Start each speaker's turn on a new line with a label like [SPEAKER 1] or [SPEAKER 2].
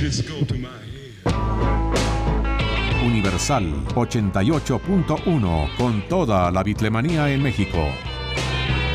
[SPEAKER 1] Universal 88.1, con toda la bitlemanía en México.